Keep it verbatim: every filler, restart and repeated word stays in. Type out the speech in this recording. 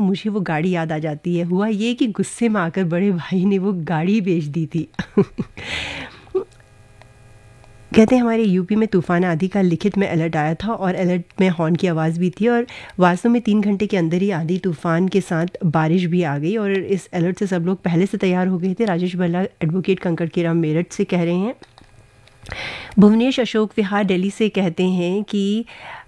मुझे वो गाड़ी याद आ जाती है। हुआ ये कि गुस्से में आकर बड़े भाई ने वो गाड़ी बेच दी थी। कहते हैं हमारे यूपी में तूफ़ान आंधी का लिखित में अलर्ट आया था और अलर्ट में हॉर्न की आवाज़ भी थी और वास्तव में तीन घंटे के अंदर ही आंधी तूफ़ान के साथ बारिश भी आ गई और इस अलर्ट से सब लोग पहले से तैयार हो गए थे। राजेश बल्ला एडवोकेट कंकड़ के राम मेरठ से कह रहे हैं। भुवनेश अशोक विहार दिल्ली से कहते हैं कि